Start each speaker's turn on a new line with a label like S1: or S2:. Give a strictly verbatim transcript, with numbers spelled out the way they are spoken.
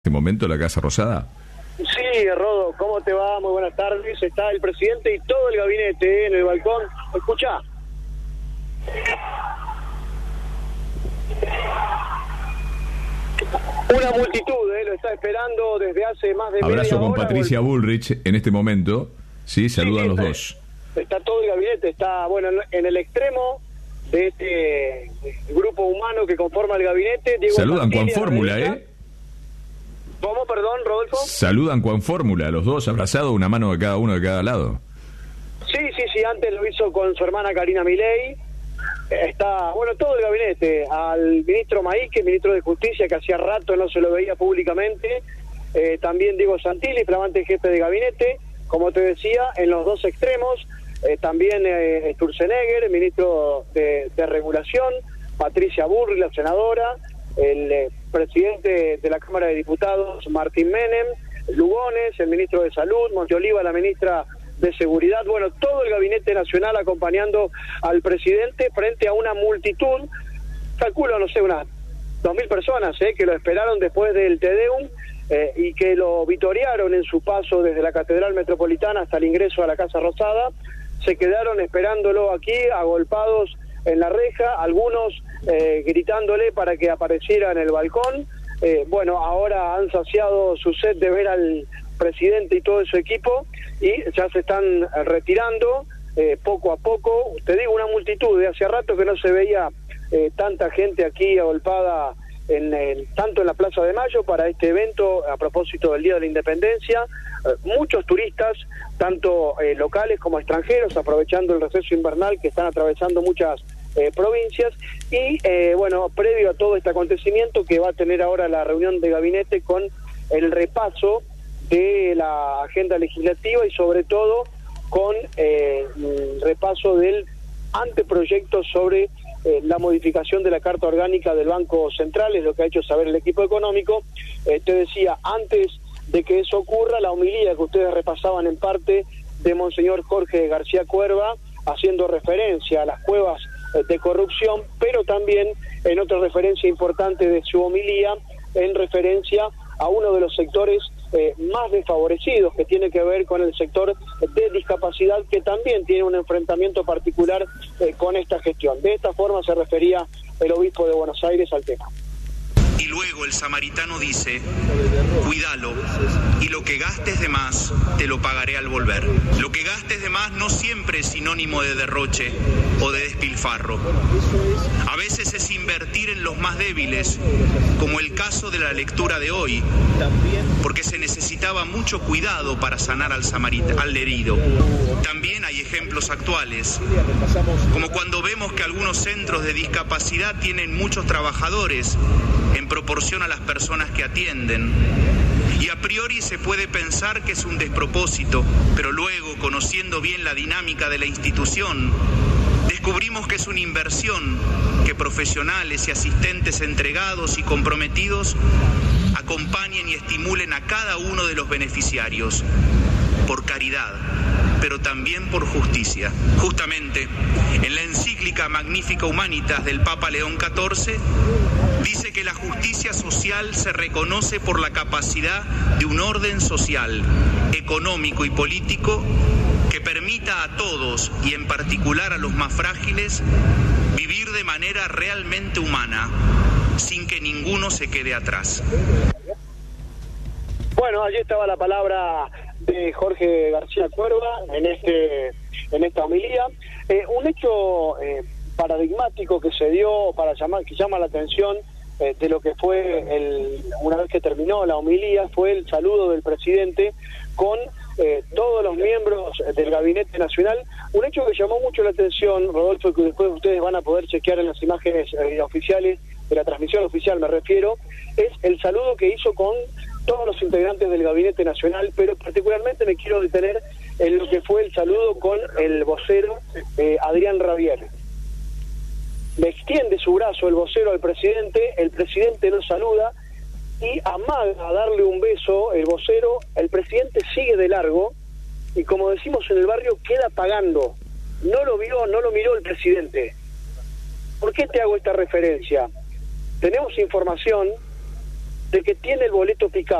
S1: este momento la Casa Rosada?
S2: Sí, Rodo, ¿cómo te va? Muy buenas tardes. Está el presidente y todo el gabinete, ¿eh?, en el balcón. Escuchá. Una multitud, ¿eh? Lo está esperando desde hace más de media hora.
S1: Abrazo con Patricia Bullrich en este momento. Sí, saludan
S2: sí, sí,
S1: los
S2: está,
S1: dos.
S2: Está todo el gabinete, está, bueno, en el extremo de este grupo humano que conforma el gabinete. Diego
S1: Saludan
S2: Santini,
S1: con fórmula, ¿eh?
S2: ¿Cómo, perdón, Rodolfo?
S1: Saludan con fórmula, los dos abrazados, una mano de cada uno de cada lado.
S2: Sí, sí, sí, antes lo hizo con su hermana Karina Milei. Está, bueno, todo el gabinete, al ministro Maíque, ministro de Justicia, que hacía rato no se lo veía públicamente, eh, también Diego Santilli, flamante jefe de gabinete, como te decía, en los dos extremos, eh, también eh, Sturzenegger, ministro de, de Regulación, Patricia Bullrich, la senadora, el eh, presidente de la Cámara de Diputados, Martín Menem, Lugones, el ministro de Salud, Monteoliva, la ministra de Seguridad, bueno, todo el gabinete nacional acompañando al presidente frente a una multitud, calculo, no sé, unas dos mil personas, eh, que lo esperaron después del Te Deum, eh, y que lo vitorearon en su paso desde la Catedral Metropolitana hasta el ingreso a la Casa Rosada. Se quedaron esperándolo aquí, agolpados en la reja, algunos eh, gritándole para que apareciera en el balcón. Eh, bueno, ahora han saciado su sed de ver al presidente y todo su equipo y ya se están retirando eh, poco a poco. Te digo, una multitud, de hace rato que no se veía eh, tanta gente aquí agolpada en el, tanto en la Plaza de Mayo para este evento a propósito del Día de la Independencia. Eh, muchos turistas, tanto eh, locales como extranjeros, aprovechando el receso invernal que están atravesando muchas eh, provincias. Y eh, bueno, previo a todo este acontecimiento que va a tener ahora la reunión de gabinete con el repaso de la agenda legislativa y sobre todo con eh, el repaso del anteproyecto sobre eh, la modificación de la Carta Orgánica del Banco Central, es lo que ha hecho saber el equipo económico. Eh, te decía, antes de que eso ocurra, la homilía que ustedes repasaban en parte de Monseñor Jorge García Cuerva, haciendo referencia a las cuevas eh, de corrupción, pero también en otra referencia importante de su homilía, en referencia a uno de los sectores eh, más desfavorecidos, que tiene que ver con el sector de discapacidad, que también tiene un enfrentamiento particular eh, con esta gestión. De esta forma se refería el obispo de Buenos Aires al tema.
S3: Y luego el samaritano dice, cuídalo, y lo que gastes de más, te lo pagaré al volver. Lo que gastes de más no siempre es sinónimo de derroche o de despilfarro. A veces es invertir en los más débiles, como el caso de la lectura de hoy, porque se necesitaba mucho cuidado para sanar al samaritano, al herido. También hay ejemplos actuales, como cuando vemos que algunos centros de discapacidad tienen muchos trabajadores en proporción a las personas que atienden. Y a priori se puede pensar que es un despropósito, pero luego, conociendo bien la dinámica de la institución, descubrimos que es una inversión que profesionales y asistentes entregados y comprometidos acompañen y estimulen a cada uno de los beneficiarios, por caridad, pero también por justicia. Justamente, en la encíclica Magnifica Humanitas del Papa León catorce, dice que la justicia social se reconoce por la capacidad de un orden social, económico y político que permita a todos, y en particular a los más frágiles, vivir de manera realmente humana, sin que ninguno se quede atrás.
S2: Bueno, allí estaba la palabra de Jorge García Cuerva en este en esta homilía. Eh, un hecho eh, paradigmático que se dio, para llamar, que llama la atención eh, de lo que fue, el, una vez que terminó la homilía, fue el saludo del presidente con eh, todos los miembros del Gabinete Nacional. Un hecho que llamó mucho la atención, Rodolfo, que después ustedes van a poder chequear en las imágenes eh, oficiales, de la transmisión oficial me refiero, es el saludo que hizo con todos los integrantes del Gabinete Nacional, pero particularmente me quiero detener en lo que fue el saludo con el vocero eh, Adrián Rabier. Le extiende su brazo el vocero al presidente, el presidente lo saluda y amaga a darle un beso el vocero, el presidente sigue de largo y, como decimos en el barrio, queda pagando. No lo vio, no lo miró el presidente. ¿Por qué te hago esta referencia? Tenemos información de que tiene el boleto picado.